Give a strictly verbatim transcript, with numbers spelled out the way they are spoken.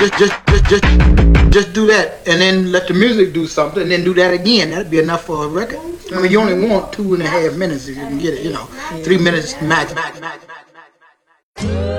just, just, just, just, just do that, and then let the music do something, and then do that again. That'd be enough for a record. I mean, you only want two and a half minutes if you can get it. You know, three minutes max. max, max, max, max.